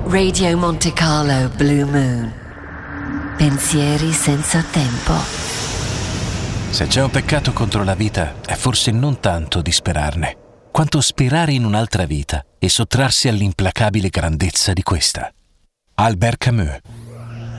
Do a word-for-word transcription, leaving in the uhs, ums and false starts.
Radio Monte Carlo Blue Moon. Pensieri senza tempo. Se c'è un peccato contro la vita, è forse non tanto disperarne, quanto sperare in un'altra vita e sottrarsi all'implacabile grandezza di questa. Albert Camus.